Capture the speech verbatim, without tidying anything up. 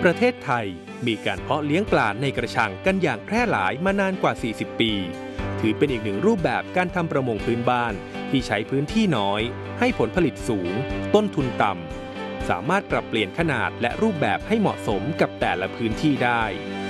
ประเทศไทยมีการเพาะเลี้ยงปลาในกระชังกันอย่างแพร่หลายมานานกว่าสี่สิบปีถือเป็นอีกหนึ่งรูปแบบการทำประมงพื้นบ้านที่ใช้พื้นที่น้อยให้ผลผลิตสูงต้นทุนต่ำสามารถปรับเปลี่ยนขนาดและรูปแบบให้เหมาะสมกับแต่ละพื้นที่ได้